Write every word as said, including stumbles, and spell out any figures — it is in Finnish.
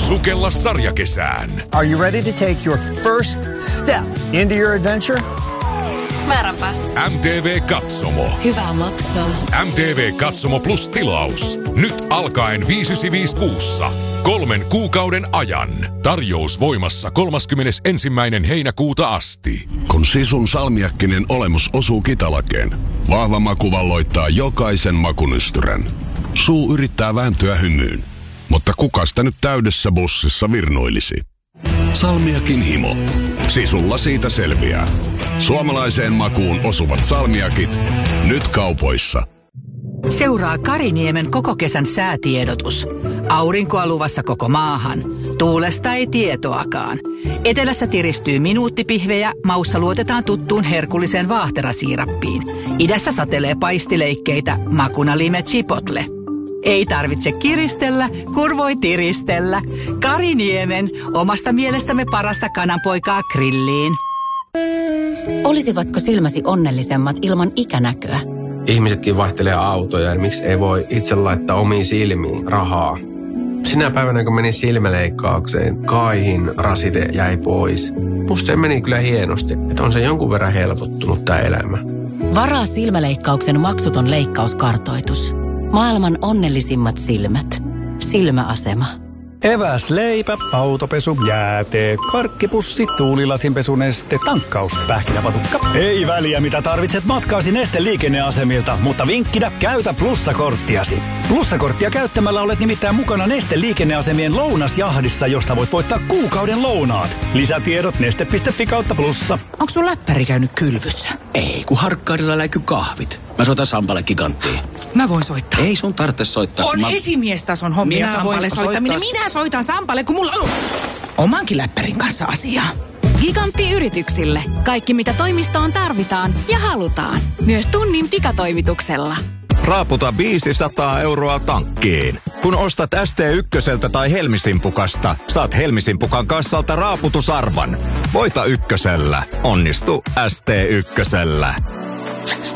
Sukella sarjakesään. Are you ready to take your first step into your adventure? Määränpä. M T V Katsomo. Hyvää matkaa. M T V Katsomo Plus tilaus. Nyt alkaen viisi yhdeksänsataayhdeksänkymmentäviisi kuussa. Kolmen kuukauden ajan. Tarjous voimassa kolmaskymmenesensimmäinen heinäkuuta asti. Kun Sisun salmiakkinen olemus osuu kitalakeen, vahva maku valloittaa jokaisen makunystyrän. Suu yrittää vääntyä hymyyn, mutta kuka sitä nyt täydessä bussissa virnuilisi? Salmiakin himo. Sisulla siitä selviää. Suomalaiseen makuun osuvat salmiakit. Nyt kaupoissa. Seuraa Kariniemen koko kesän säätiedotus. Aurinkoa luvassa koko maahan. Tuulesta ei tietoakaan. Etelässä tiristyy minuuttipihvejä, maussa luotetaan tuttuun herkulliseen vaahterasiirappiin. Idässä satelee paistileikkeitä, makuna lime chipotle. Ei tarvitse kiristellä, kun voi tiristellä. Kariniemen, omasta mielestämme parasta kananpoikaa grilliin. Olisivatko silmäsi onnellisemmat ilman ikänäköä? Ihmisetkin vaihtelee autoja, ja miksi ei voi itse laittaa omiin silmiin rahaa? Sinä päivänä, kun menin silmäleikkaukseen, kaihin rasite jäi pois. Plus se meni kyllä hienosti, että on se jonkun verran helpottunut tämä elämä. Varaa silmäleikkauksen maksuton leikkauskartoitus. Maailman onnellisimmat silmät. Silmäasema. Eväs, leipä, autopesu, jäätee, karkkipussi, tuulilasinpesuneste, tankkaus, pähkinäpatukka. Ei väliä, mitä tarvitset matkaasi Neste liikenneasemilta, mutta vinkkinä käytä plussakorttiasi. Plussakorttia käyttämällä olet nimittäin mukana Neste liikenneasemien lounasjahdissa, josta voit voittaa kuukauden lounaat. Lisätiedot neste piste fi kautta plussa. Onko sun läppäri käynyt kylvyssä? Ei, kun Harkkaudella läiky kahvit. Mä soitan Sampalle Giganttiin. Mä voin soittaa. Ei sun tarvitse soittaa. On mä... esimiestason hommia Minä Sampalle soittaminen. soittaa... Minä soitan Sampalle, kun mulla on omankin läppärin kanssa asiaa. Gigantti yrityksille. Kaikki mitä toimistoon tarvitaan ja halutaan. Myös tunnin pikatoimituksella. Raaputa viisisataa euroa tankkiin. Kun ostat S T yksi tai Helmisimpukasta, saat Helmisimpukan kassalta raaputusarvan. Voita ykkösellä. Onnistu S T ykkösellä.